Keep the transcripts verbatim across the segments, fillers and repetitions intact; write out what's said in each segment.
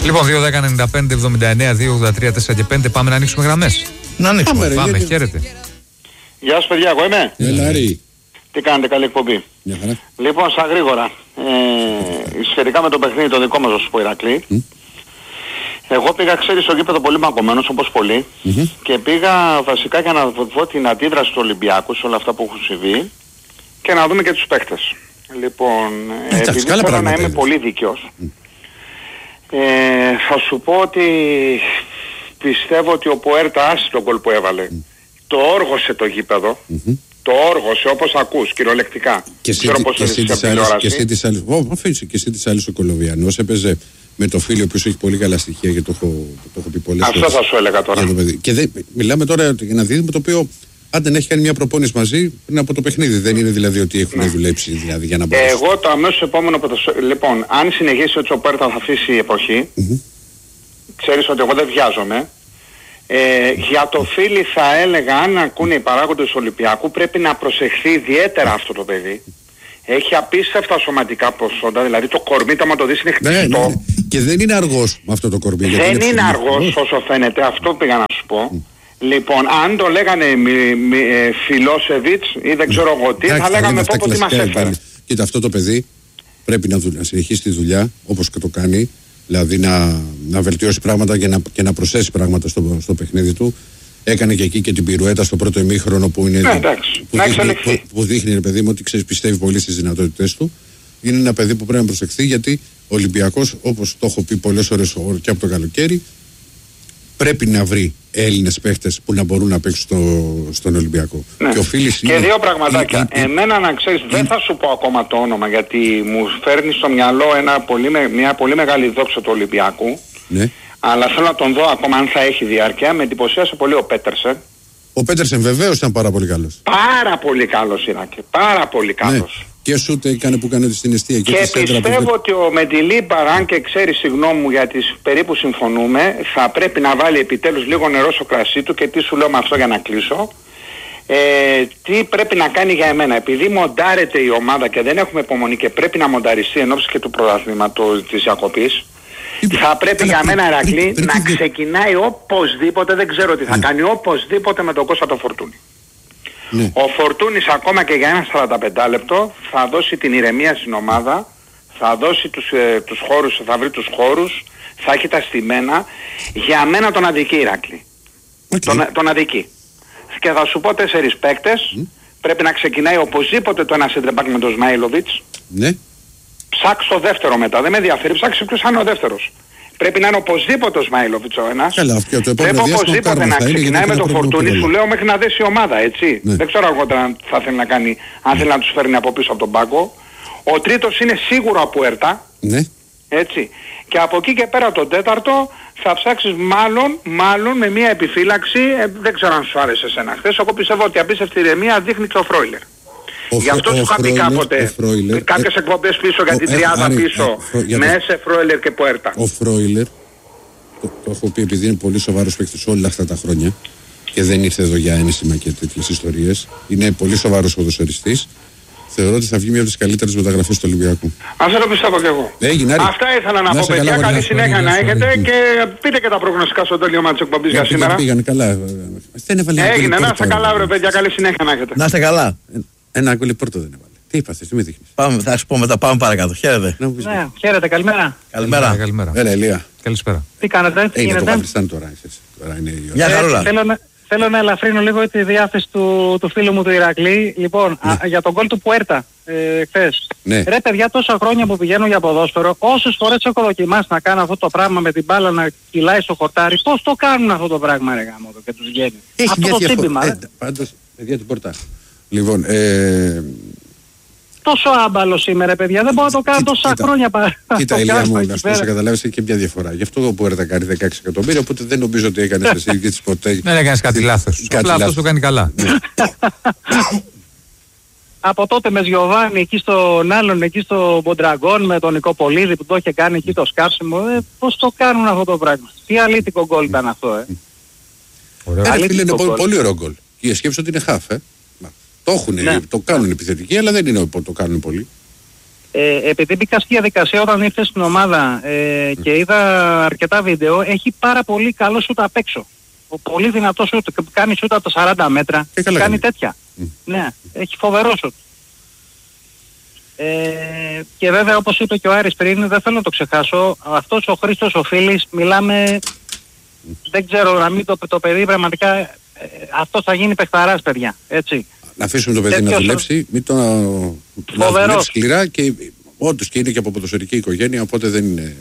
Λοιπόν, δύο δέκα ενενήντα πέντε εβδομήντα εννέα δύο ογδόντα τρία τέσσερα και πέντε. Πάμε να ανοίξουμε γραμμές. Να ανοίξουμε. Πάμε, πάμε. Χαίρετε. Γεια σας παιδιά, εγώ είμαι. Ελάρη. Τι κάνετε, καλή εκπομπή. Μια χαρά. Λοιπόν, στα γρήγορα, ε, σχετικά με το παιχνίδι το δικό μας, θα σου πω, Ηρακλή. Mm. Εγώ πήγα, ξέρεις, στο γήπεδο πολύ μαγκωμένος, όπως πολλοί, mm-hmm. και πήγα βασικά για να δω την αντίδραση του Ολυμπιακού σε όλα αυτά που έχουν συμβεί και να δούμε και τους παίκτες. Λοιπόν, ε, επειδή θέλω να είμαι είναι. πολύ δίκαιος, mm. ε, θα σου πω ότι πιστεύω ότι ο Ποέρτα, άσε τον γκολ που έβαλε, mm. το όργωσε το γήπεδο. Mm-hmm. Το όργωσε όπως ακούς, κυριολεκτικά. Και εσύ της άλλης, και εσύ της άλλης ο Κολοβιανός έπαιζε με το φίλιο που έχει πολύ καλά στοιχεία και το έχω, το έχω πει πολλές φορές. Αυτό θα σου έλεγα τώρα. Και δε, μιλάμε τώρα για ένα δίδυμο το οποίο αν δεν έχει κάνει μια προπόνηση μαζί πριν από το παιχνίδι. Δεν είναι δηλαδή ότι έχουν ναι. δουλέψει δηλαδή, για να μπορέσουν. Εγώ το αμέσως επόμενο που θα σου... Λοιπόν, αν συνεχίσει ο Τσοπέρτα θα αφήσει η εποχή, mm-hmm. ξέρεις ότι εγώ δεν βιάζομαι. Ε, για το φίλι θα έλεγα, αν ακούνε οι παράγοντες του Ολυμπιακού, πρέπει να προσεχθεί ιδιαίτερα αυτό το παιδί. Έχει απίστευτα σωματικά προσόντα, δηλαδή το κορμί το άμα το δεις είναι χτιστό. Ναι, ναι, ναι. Και δεν είναι αργός με αυτό το κορμί. Δεν είναι, είναι αργός όσο φαίνεται, αυτό πήγα να σου πω. Mm. Λοιπόν, αν το λέγανε μι, μι, ε, Φιλόσεβιτς ή δεν ξέρω εγώ τι, θα λέγαμε πω τι μας έφερε. Κοίτα, αυτό το παιδί πρέπει να, δου, να συνεχίσει τη δουλειά όπως και το κάνει. Δηλαδή να, να βελτιώσει πράγματα και να, και να προσθέσει πράγματα στο, στο παιχνίδι του. Έκανε και εκεί και την πυρουέτα στο πρώτο ημίχρονο που είναι. Ναι, εντάξει, που, δείχνει, που, που δείχνει, ρε παιδί μου, ότι ξέρεις, πιστεύει πολύ στις δυνατότητές του. Είναι ένα παιδί που πρέπει να προσεχθεί γιατί ο Ολυμπιακός, όπως το έχω πει πολλές ώρες και από το καλοκαίρι, πρέπει να βρει Έλληνες παίχτες που να μπορούν να παίξουν στο, στον Ολυμπιακό. Ναι. Και, είναι, και δύο πραγματάκια. Είναι, Εμένα να ξέρεις, είναι, δεν θα σου πω ακόμα το όνομα γιατί μου φέρνει στο μυαλό ένα πολύ, μια πολύ μεγάλη δόξα του Ολυμπιακού. Ναι. Αλλά θέλω να τον δω ακόμα αν θα έχει διάρκεια. Με εντυπωσίασε πολύ ο Πέτερσεν. Ο Πέτερσεν βεβαίως ήταν πάρα πολύ καλός. Πάρα πολύ καλός είναι και πάρα πολύ καλός. Ναι. Και σούτ έκανε που έκανε στην αιστεία. Και, και πιστεύω που... ότι ο Μεντιλίμπαρ, αν και ξέρει συγγνώμη μου για τις περίπου συμφωνούμε, θα πρέπει να βάλει επιτέλους λίγο νερό στο κρασί του και τι σου λέω με αυτό για να κλείσω. Ε, τι πρέπει να κάνει για εμένα. Επειδή μοντάρεται η ομάδα και δεν έχουμε υπομονή και πρέπει να μονταριστεί εν ώψη και του πρωταθλήματος της διακοπής, θα πρέπει για μένα, Ηρακλή, να ξεκινάει οπωσδήποτε, δεν ξέρω τι θα κάνει, οπωσδήποτε με τον Κώστα το Φορτούνι. Ναι. Ο Φορτούνης ακόμα και για ένα σαράντα πέντε λεπτό θα δώσει την ηρεμία στην ομάδα, θα δώσει τους, ε, τους χώρους, θα βρει τους χώρους, θα έχει τα στημένα. Για μένα τον αδικεί, Ηρακλή. Okay. Τον, τον αδικεί. Και θα σου πω τέσσερις παίκτες, mm. πρέπει να ξεκινάει οπωσδήποτε το ένα σέντρεμπακ με τον Σμάιλοβιτς. Ναι. Ψάξ το δεύτερο μετά, δεν με ενδιαφέρει, ψάξε ποιος θα είναι ο δεύτερος. Πρέπει να είναι οπωσδήποτε ο Σμάιλοβιτς ο ένας. Καλά, πρέπει οπωσδήποτε να ξεκινάει με το Φορτούνι, σου λέω μέχρι να δέσει η ομάδα, έτσι. Ναι. Δεν ξέρω αργότερα αν θα θέλει να κάνει, αν θέλει να τους φέρνει από πίσω από τον πάγκο. Ο τρίτος είναι σίγουρο από Ερτά. Ναι. Έτσι. Και από εκεί και πέρα τον τέταρτο θα ψάξεις μάλλον, μάλλον με μια επιφύλαξη, ε, δεν ξέρω αν σου άρεσε εσένα χθες, εγώ πιστεύω ότι απίστευτη ηρεμία δείχνει και ο Φρόιλερ. Γι' αυτό σου είχα πει κάποτε κάποιες εκπομπές πίσω για την τριάδα πίσω με Έσε, Φρόιλερ και Ποέρτα. Ο Φρόιλερ, το, το έχω πει επειδή είναι πολύ σοβαρός παίκτης όλα αυτά τα χρόνια και δεν ήρθε εδώ για ένσημα και τέτοιες ιστορίες, είναι πολύ σοβαρός ποδοσφαιριστής. Θεωρώ ότι θα βγει μια από τις καλύτερες μεταγραφές του Ολυμπιακού. Αυτό το πιστεύω και εγώ. Έγινε, αυτά ήθελα να, να πω παιδιά, καλή συνέχεια να έχετε και πείτε και τα προγνωστικά στο τέλειωμα της εκπομπής για σήμερα. Πήγανε καλά. Έγινε, να είστε καλά βρε παιδιά, καλή συνέχεια να έχετε. Να είστε καλά. Ένα γκολ Πόρτο δεν έβαλε. Τι είπατε, τι με δείχνεις. Πάμε, θα σου πω μετά, πάμε παρακάτω. Χαίρετε. Ναι, χαίρετε, καλημέρα. Καλημέρα. Καλημέρα. Έλα, Ηλία. Καλησπέρα. Τι κάνετε, τι γίνεται. Είναι το Γαβριστάν τώρα, τώρα είναι η ώρα. Μια χαρούλα. Θέλω να, θέλω να ελαφρύνω λίγο τη διάθεση του, του φίλου μου του Ηρακλή. Λοιπόν, ναι. α, για τον γκολ του Πουέρτα ε, χθες. Ναι. Ρε παιδιά, τόσα χρόνια που πηγαίνω για ποδόσφαιρο, όσες φορές έχω δοκιμάσει να κάνω αυτό το πράγμα με την μπάλα να κυλάει στο χορτάρι, πώς το κάνουν αυτό το πράγμα ρε γάμο και τους βγαίνει. Έχει αυτό μια το διαφορά. σύμπημα. Ε, πάντως, παιδιά την πόρτα. Λοιπόν, ε... τόσο άμπαλο σήμερα, παιδιά. Δεν μπορώ να το κάνω τόσα χρόνια παρά. Κοίτα, Ηλία μου, να σου καταλάβεις έχει και μια διαφορά. Γι' αυτό που έρθα κάνει δεκαέξι εκατομμύρια, οπότε δεν νομίζω ότι έκανες εσύ και τις ποτέ. Δεν έκανες κάτι λάθος. Απλά αυτός το κάνει καλά. Από τότε με Γιωβάνι εκεί στον άλλον, εκεί στο Μποντραγκόν, με τον Νικοπολίδη που το είχε κάνει εκεί το σκάψιμο, ε, πώς το κάνουν αυτό το πράγμα. Τι αλήτικο γκολ ήταν αυτό, ε. Είναι πολύ ωραίο γκολ. Και σκέψω ότι είναι χαφ, ε. Το έχουν, ναι. Το κάνουν επιθετικοί, αλλά δεν είναι που το κάνουν πολύ. Ε, επειδή μπήκα στη διαδικασία όταν ήρθε στην ομάδα ε, και είδα αρκετά βίντεο, έχει πάρα πολύ καλό σούτ απ' έξω. Ο πολύ δυνατό σούτ, κάνει σούτ από τα σαράντα μέτρα, και κάνει κάνει. τέτοια. Mm. Ναι, έχει φοβερό σούτ. Ε, και βέβαια όπως είπε και ο Άρης πριν, δεν θέλω να το ξεχάσω, αυτός ο Χρήστος ο Φίλης, μιλάμε, δεν ξέρω να μην το, το παιδί πραγματικά, ε, αυτός θα γίνει παιχταράς παιδιά, έτσι. Να αφήσουμε το παιδί τέτοιος να δουλέψει, μην το να δουλέψει σκληρά και όντως και είναι και από ποδοσφαιρική οικογένεια, οπότε δεν είναι...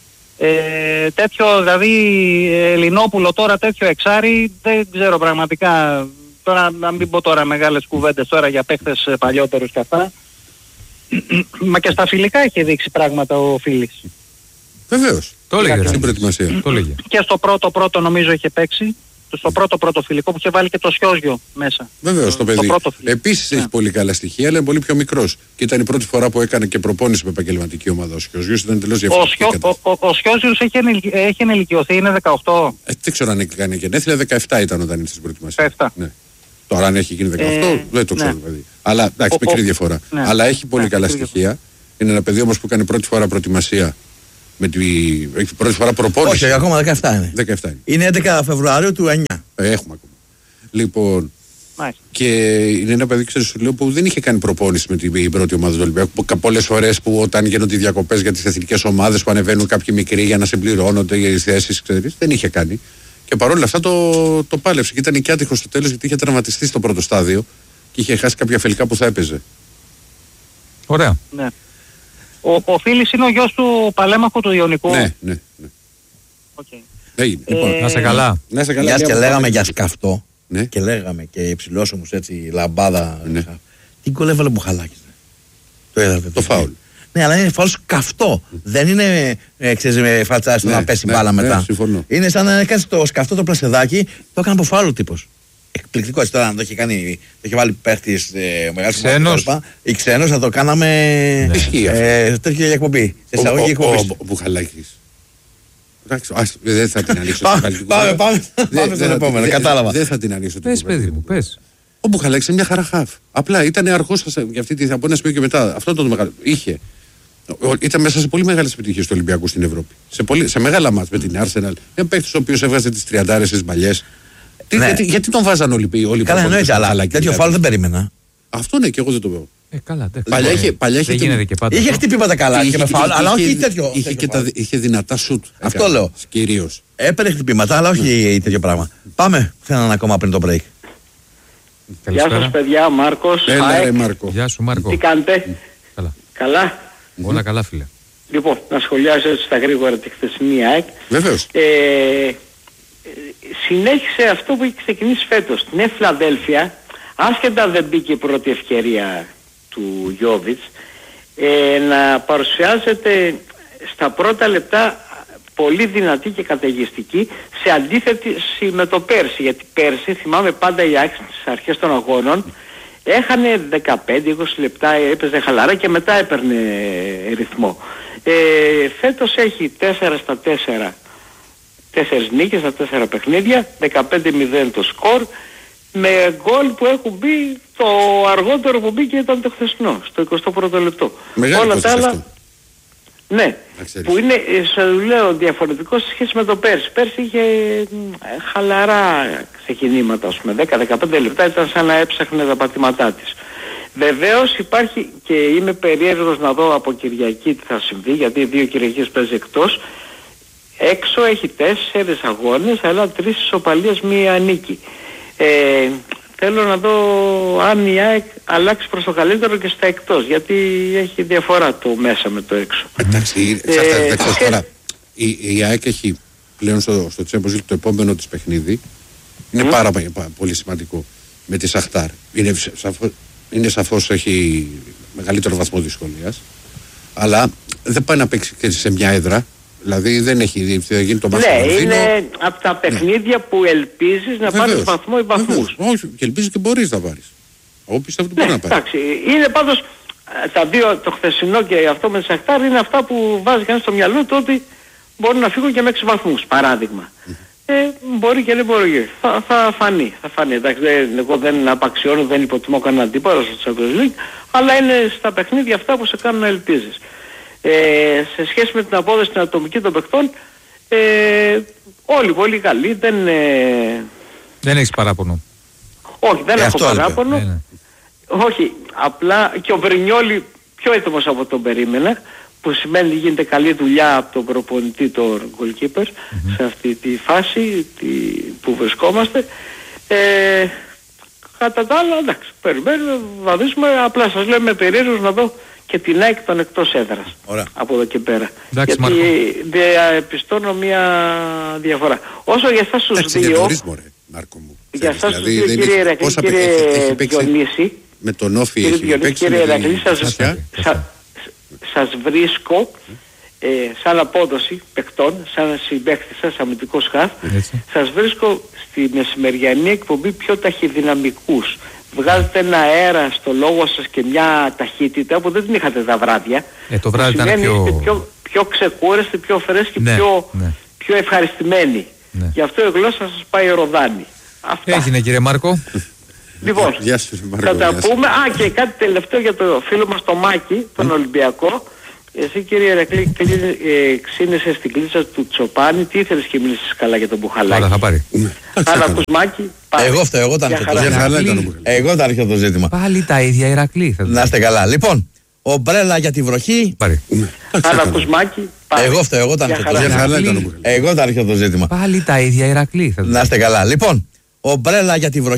Ε, τέτοιο δηλαδή Ελληνόπουλο τώρα, τέτοιο εξάρι, δεν ξέρω πραγματικά, τώρα να μην πω τώρα μεγάλες κουβέντες τώρα για παίχτες παλιότερους και αυτά. Μα και στα φιλικά έχει δείξει πράγματα ο Φίλης. Βεβαίως. Το έλεγε στην προετοιμασία. Το έλεγε. Και στο πρώτο πρώτο νομίζω είχε παίξει. Στο πρώτο πρώτο φιλικό που είχε βάλει και το Σιόζιο μέσα. Βεβαίως το παιδί. Επίσης έχει πολύ καλά στοιχεία, αλλά είναι πολύ πιο μικρός. Και ήταν η πρώτη φορά που έκανε και προπόνηση με επαγγελματική ομάδα. Ο Σιόζιος ήταν τελώς διαφορετική. Ο, ο, ο, ο Σιόζιος έχει, ενηλικι... έχει ενηλικιωθεί, είναι δεκαοκτώ. Ε, δεν ξέρω αν έκανε γενέθλια, δεκαεπτά ήταν όταν ήρθε στην προετοιμασία. Ναι. Τώρα αν έχει γίνει δεκαοκτώ ε, δεν το ξέρω ναι. παιδί. Αλλά εντάξει, ο, μικρή διαφορά. Ναι. Αλλά έχει πολύ ναι, καλά στοιχεία. Διαφορά. Είναι ένα παιδί όμως που κάνει πρώτη φορά προετοιμασία. Με τη πρώτη φορά προπόνηση. Όχι, ακόμα δεκαεπτά είναι. δεκαεπτά είναι. Είναι έντεκα Φεβρουαρίου του εννιά. Ε, έχουμε ακόμα. Λοιπόν. Μάλιστα. Και είναι ένα παιδί, ξέρεις, σου λέω, που δεν είχε κάνει προπόνηση με την πρώτη ομάδα του Ολυμπιακού. Πολλές φορές που όταν γίνονται οι διακοπές για τις εθνικές ομάδες που ανεβαίνουν κάποιοι μικροί για να συμπληρώνονται για τις θέσεις, ξέρεις, δεν είχε κάνει. Και παρόλα αυτά το, το πάλεψε. Και ήταν και άτυχο στο τέλος γιατί είχε τραυματιστεί στο πρώτο στάδιο και είχε χάσει κάποια φιλικά που θα έπαιζε. Ωραία. Ναι. Ο, ο Φίλης είναι ο γιος του Παλέμαχου του Ιωνικού. Ναι, ναι, ναι. Okay. Έγινε. Ε... Λοιπόν, να σε καλά. Να σε καλά. Μιας και λέγαμε για σκαυτό, ναι. Και λέγαμε και υψηλόσωμους έτσι λαμπάδα. Ναι. Τι γκολ έβαλε Μπουχαλάκης. Το είδατε. Το φάουλ. Ναι, αλλά είναι φάουλ σκαυτό. Mm. Δεν είναι ε, ξέρεις, με φατσάς ναι, να πέσει ναι, μπάλα ναι, μετά. Ναι, είναι σαν να κάνει το σκαυτό το πλασεδάκι, το έκανε από φάουλ ο τύπος. Εκπληκτικό έτσι τώρα να το είχε κάνει, το είχε βάλει παίχτης ε, μεγάλη ξένος. Ή ξένος θα το κάναμε ναι. ε, τέτοια εκπομπή. Ο Μπουχαλάκης. Εντάξει, δεν θα την ανοίξω. Πάμε, πάμε στον επόμενο, κατάλαβα. Δεν θα την ανοίξω. Πες παιδί μου, πες. Ο Μπουχαλάκης είναι μια χαρά χαφ. Απλά ήταν αργός για αυτή τη από ένα σημείο και μετά. Αυτό το μεγάλο. Είχε. Ήταν μέσα σε πολύ μεγάλες επιτυχίες του Ολυμπιακού στην Ευρώπη. Σε, πολύ, σε μεγάλα μάτς με την Arsenal. Ένα παίκτης ο οποίος έβγαζε τις τριαντάρες στις μαλλιές. Ναι. Γιατί, γιατί τον βάζαν όλοι οι Καλά, εννοείται, αλλά τέτοιο φάουλ δεν περίμενα. Αυτό ναι, και εγώ δεν το βάζω. Ε, καλά, παλιά είχε, παλιά είχε, δεν και πάντα. Είχε χτυπήματα καλά και, και με φάουλ, αλλά όχι τέτοιο. Είχε, και τα, είχε δυνατά σουτ. Αυτό λέω. Κυρίως. Έπαιρνε χτυπήματα, αλλά όχι τέτοιο πράγμα. Πάμε σε έναν ακόμα πριν το break. Γεια σας παιδιά, Μάρκος. Έλα ρε Μάρκο. Γεια σου Μάρκο. Τι κάνετε? Καλά. Καλά. Όλα καλά φίλε. Λοιπόν, να σχολιάσω έτσι στα γρήγορα τη χθεσινή ΑΕΚ. Βεβαίως. Ε, συνέχισε αυτό που έχει ξεκινήσει φέτος. Στην Νέα Φιλαδέλφια, άσχετα δεν μπήκε η πρώτη ευκαιρία του Γιόβιτς, ε, να παρουσιάζεται στα πρώτα λεπτά πολύ δυνατή και καταιγιστική σε αντίθεση με το πέρσι. Γιατί πέρσι, θυμάμαι πάντα η ΑΕΚ στις αρχές των αγώνων, έχανε δεκαπέντε είκοσι λεπτά, έπαιζε χαλαρά και μετά έπαιρνε ρυθμό. Ε, φέτος έχει τέσσερα στα τέσσερα, τέσσερις νίκες στα τέσσερα παιχνίδια, δεκαπέντε μηδέν το σκορ, με γκολ που έχουν μπει, το αργότερο που μπήκε ήταν το χθεσινό, στο εικοστό πρώτο λεπτό. Μεγάλη όλα τα άλλα, αυτό. ναι, που είναι, σε λέω, διαφορετικό σε σχέση με το πέρσι. Πέρσι είχε χαλαρά ξεκινήματα, ας πούμε, δέκα με δεκαπέντε λεπτά ήταν σαν να έψαχνε τα πατήματά της. Βεβαίως υπάρχει και είμαι περίεργος να δω από Κυριακή τι θα συμβεί, γιατί δύο Κυριακές παίζει εκτός. Έξω έχει τέσσερις αγώνες, αλλά τρεις ισοπαλίες, μία νίκη. Ε, θέλω να δω αν η ΑΕΚ αλλάξει προς το καλύτερο και στα εκτός, γιατί έχει διαφορά το μέσα με το έξω. Εντάξει, ε, ε, τώρα, η, η ΑΕΚ έχει πλέον στο, στο Champions League το επόμενο της παιχνίδι, είναι mm. πάρα, πάρα πολύ σημαντικό, με τη Σαχτάρ. Είναι, σαφώς, είναι σαφώς έχει μεγαλύτερο βαθμό δυσκολίας, αλλά δεν πάει να παίξει σε μια έδρα. Δηλαδή δεν έχει γίνει το μάτι. Ναι, είναι από τα παιχνίδια ναι. που ελπίζεις να πάρεις βαθμό ή βαθμούς. Όχι, και ελπίζεις και μπορείς να πάρεις. Εγώ πιστεύω ότι ναι, μπορεί να πάρεις. Εντάξει, είναι πάντως τα δύο, το χθεσινό και αυτό με τη Σαχτάρ είναι αυτά που βάζει κανείς στο μυαλό του ότι μπορεί να φύγουν και με έξι βαθμούς, παράδειγμα. Mm. Ε, μπορεί και δεν μπορεί. Θα, θα φανεί. Θα φανεί. Εντάξει, δεν, εγώ δεν απαξιώνω, δεν υποτιμώ κανέναν αντίπαλο στο Champions League, αλλά είναι στα παιχνίδια αυτά που σε κάνουν να ελπίζεις. Ε, σε σχέση με την απόδοση στην ατομική των παιχτών, ε, όλοι πολύ καλοί, δεν... Ε... Δεν έχεις παράπονο. Όχι, δεν ε, έχω παράπονο. Ναι, ναι. Όχι, απλά και ο Βρινιόλι πιο έτοιμος από τον περίμενα, που σημαίνει ότι γίνεται καλή δουλειά από τον προπονητή, τον goalkeeper, mm-hmm. σε αυτή τη φάση τη, που βρισκόμαστε. Ε, κατά τα άλλα, εντάξει, περιμένουμε, θα δούμε, απλά σας λέω με περίεργος να δω και την ΑΕΚ των εκτός έδρας. Ωραία. Από εδώ και πέρα. Εντάξει, γιατί διαπιστώνω μια διαφορά. Όσο για εσάς τους δύο... Μάρκο μου. Για εσάς τους δύο, κύριε Ηρακλή, κύριε Διονύση, με τον Όφη έχει παίξει. Κύριε Ηρακλή, σας βρίσκω ε, σαν απόδοση παικτών, σαν συμπαίχτη σας, αμυντικός χαφ, σας βρίσκω στη μεσημεριανή εκπομπή πιο ταχυδυναμικούς. Βγάζετε ένα αέρα στο λόγο σας και μια ταχύτητα που δεν την είχατε τα βράδια. Ε, το βράδυ ήταν πιο... Είστε πιο, πιο ξεκούρεστε, πιο φρέσκοι, ναι, πιο, ναι. πιο ευχαριστημένοι. Ναι. Γι' αυτό η γλώσσα σας πάει ροδάνη. Αυτά. Έγινε, κύριε Μάρκο. Λοιπόν, θα τα πούμε. Α, και κάτι τελευταίο για το φίλο μας το Μάκη, τον Ολυμπιακό. Εσύ, κύριε Ηρακλή, ε, ξύνεσαι στην κλίτσα του Τσοπάνη. Τι ήθελες και μίλησες καλά για τον Μπουχαλάκη? Άρα θα πάρει. Αν ακούς Μάκη, πάρει. Εγώ φταίω, εγώ ήταν εγώ ήταν αρχαίο το ζήτημα. Πάλι τα ίδια, Ηρακλή. Να είστε καλά. Λοιπόν, ομπρέλα για τη βροχή. Πάρει. Αν ακούς Μάκη, πάρει. Εγώ φταίω, εγώ ήταν αρχαίο το ζήτημα. Πάλι τα ίδια, Ηρακλή. Να είστε καλά. Λοιπόν, ομπρέλα για τη βροχή.